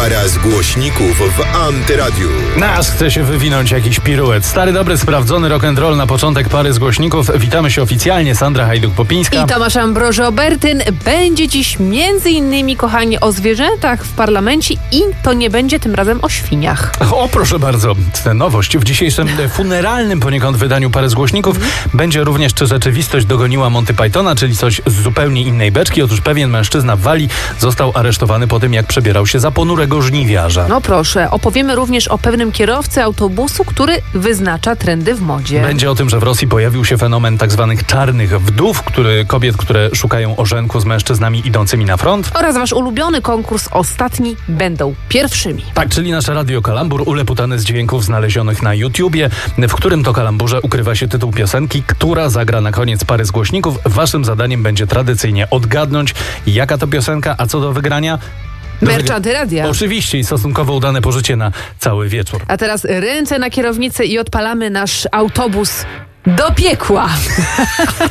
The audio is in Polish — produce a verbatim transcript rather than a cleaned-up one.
Para z głośników w Antyradiu. Nas chce się wywinąć jakiś piruet. Stary, dobry, sprawdzony rock'n'roll na początek Pary z głośników. Witamy się oficjalnie. Sandra Hajduk-Popińska i Tomasz Ambroży-Obertyn. Będzie dziś między innymi, kochani, o zwierzętach w parlamencie i to nie będzie tym razem o świniach. O, proszę bardzo, tę nowość. W dzisiejszym funeralnym poniekąd wydaniu Pary z głośników mm. będzie również, czy rzeczywistość dogoniła Monty Pythona, czyli coś z zupełnie innej beczki. Otóż pewien mężczyzna w Walii został aresztowany po tym, jak przebierał się za ponurego żniwiarza. No proszę, opowiemy również o pewnym kierowcy autobusu, który wyznacza trendy w modzie. Będzie o tym, że w Rosji pojawił się fenomen tak zwanych czarnych wdów, który, kobiet, które szukają orzenku z mężczyznami idącymi na front. Oraz wasz ulubiony konkurs Ostatni będą pierwszymi. Tak, czyli nasze Radio Kalambur uleputane z dźwięków znalezionych na YouTubie, w którym to kalamburze ukrywa się tytuł piosenki, która zagra na koniec Pary z głośników. Waszym zadaniem będzie tradycyjnie odgadnąć, jaka to piosenka, a co do wygrania... Merch Antyradia. Oczywiście i stosunkowo udane pożycie na cały wieczór. A teraz ręce na kierownicę i odpalamy nasz autobus do piekła.